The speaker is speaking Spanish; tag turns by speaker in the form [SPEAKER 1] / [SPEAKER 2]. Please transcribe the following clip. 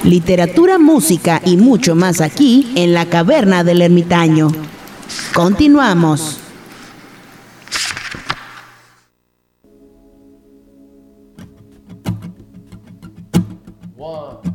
[SPEAKER 1] Literatura, música y mucho más aquí en la Caverna del Ermitaño. Continuamos.
[SPEAKER 2] One.